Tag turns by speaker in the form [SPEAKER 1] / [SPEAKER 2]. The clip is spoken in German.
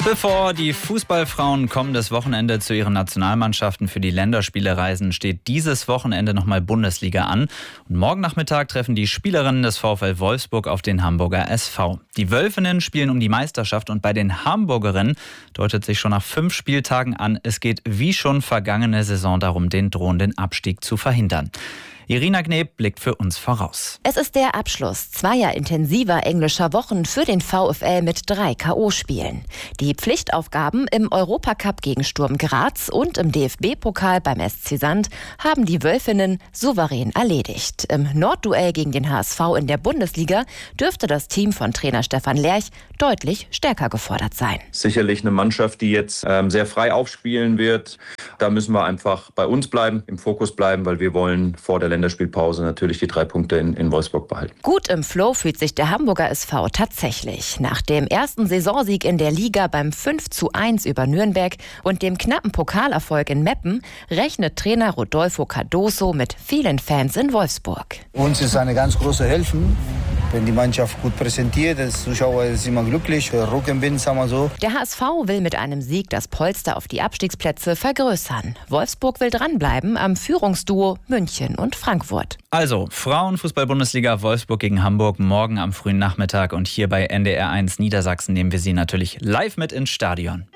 [SPEAKER 1] Bevor die Fußballfrauen kommendes Wochenende zu ihren Nationalmannschaften für die Länderspiele reisen, steht dieses Wochenende nochmal Bundesliga an. Und morgen Nachmittag treffen die Spielerinnen des VfL Wolfsburg auf den Hamburger SV. Die Wölfinnen spielen um die Meisterschaft und bei den Hamburgerinnen deutet sich schon nach 5 Spieltagen an, es geht wie schon vergangene Saison darum, den drohenden Abstieg zu verhindern. Irina Gneb blickt für uns voraus.
[SPEAKER 2] Es ist der Abschluss zweier intensiver englischer Wochen für den VfL mit 3 K.O.-Spielen. Die Pflichtaufgaben im Europacup gegen Sturm Graz und im DFB-Pokal beim SC Sand haben die Wölfinnen souverän erledigt. Im Nordduell gegen den HSV in der Bundesliga dürfte das Team von Trainer Stefan Lerch deutlich stärker gefordert sein.
[SPEAKER 3] Sicherlich eine Mannschaft, die jetzt sehr frei aufspielen wird. Da müssen wir einfach bei uns bleiben, im Fokus bleiben, weil wir wollen vor der Länderspielpause natürlich die 3 Punkte in Wolfsburg behalten.
[SPEAKER 2] Gut im Flow fühlt sich der Hamburger SV tatsächlich. Nach dem ersten Saisonsieg in der Liga beim 5:1 über Nürnberg und dem knappen Pokalerfolg in Meppen rechnet Trainer Rodolfo Cardoso mit vielen Fans in Wolfsburg.
[SPEAKER 4] Uns ist eine ganz große Hilfe, wenn die Mannschaft gut präsentiert. Der Zuschauer ist immer glücklich, Rückenwind, sagen wir so.
[SPEAKER 2] Der HSV will mit einem Sieg das Polster auf die Abstiegsplätze vergrößern. Wolfsburg will dranbleiben am Führungsduo München und Frankfurt.
[SPEAKER 1] Also, Frauenfußball-Bundesliga Wolfsburg gegen Hamburg morgen am frühen Nachmittag und hier bei NDR 1 Niedersachsen nehmen wir Sie natürlich live mit ins Stadion.